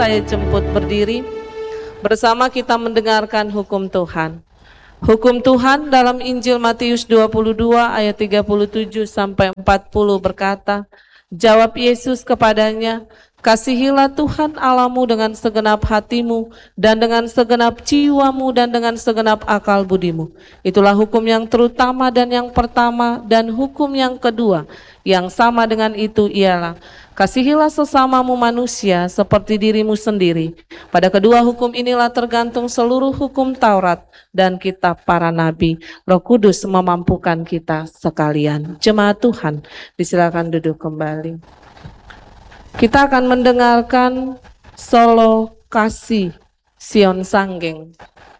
Saya jemput berdiri bersama kita mendengarkan hukum Tuhan. Hukum Tuhan dalam Injil Matius 22 ayat 37 sampai 40 berkata, jawab Yesus kepadanya, kasihilah Tuhan Allahmu dengan segenap hatimu dan dengan segenap jiwamu dan dengan segenap akal budimu. Itulah hukum yang terutama dan yang pertama, dan hukum yang kedua yang sama dengan itu ialah kasihilah sesamamu manusia seperti dirimu sendiri. Pada kedua hukum inilah tergantung seluruh hukum Taurat dan kitab para nabi. Roh Kudus memampukan kita sekalian. Jemaat Tuhan, disilakan duduk kembali. Kita akan mendengarkan solo kasih Sion Sanggeng.